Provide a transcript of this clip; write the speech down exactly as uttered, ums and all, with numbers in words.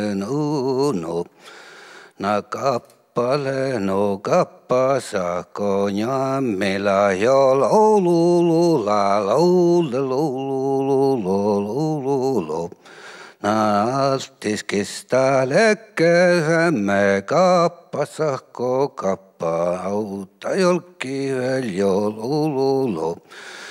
no no na kappale no kappasa konya mela yo lo lo lo la lo lo lo lo lo lo na altis kestää lekkeemme kappasahko kappa auta jolki veljo lo lo lo